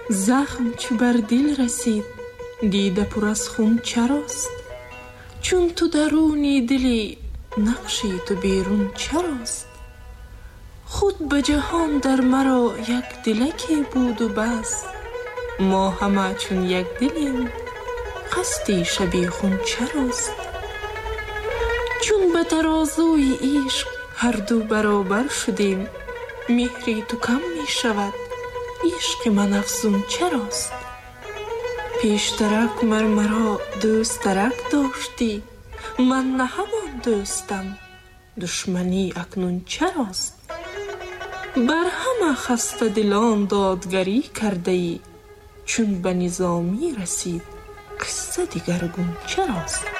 زخم چو بر دل رسید دیده پر از خون چراست؟ چون تو درونی دلی نقشی تو بیرون چراست؟ خود به جهان در مرا یک دلکی بود و بس، ما همه چون یک دلیم قصدی شبیخون چراست؟ چون به ترازوی عشق هر دو برابر شدیم، مهری تو کم می شود عشق من افزون چراست؟ پیشترک مرا دوست ترک داشتی، من نه همان دوستم، دشمنی اکنون چراست؟ بر همه خسته دلان دادگری کرده ای، چون به نظامی رسید قصه دیگرگون چراست؟